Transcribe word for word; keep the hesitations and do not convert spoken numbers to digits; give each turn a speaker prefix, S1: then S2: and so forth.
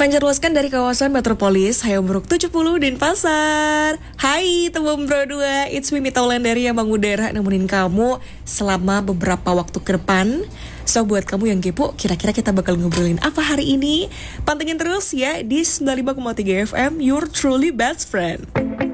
S1: Dipancarluaskan dari kawasan metropolis Hayamuruk tujuh puluh Denpasar. Hai teman Bro dua, it's me Mita Wulandari yang mengudara nemenin kamu selama beberapa waktu ke depan. So buat kamu yang kepo, kira-kira kita bakal ngobrolin apa hari ini? Pantengin terus ya di sembilan puluh lima koma tiga F M, your truly best friend.